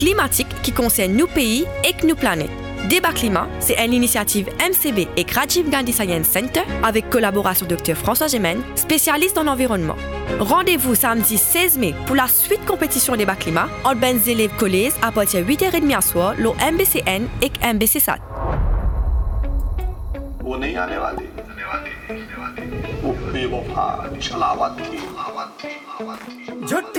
climatique qui concerne nos pays et nos planètes. Débat climat, c'est une initiative MCB et Rajiv Gandhi Science Center avec collaboration Dr François Gemène, spécialiste dans l'environnement. Rendez-vous samedi 16 mai pour la suite compétition débat climat entre les élèves collèges à partir de 8h30 à soir, le MBCN et MBCSAT. वो नहीं आने वाली वो बेवफा छलावत थी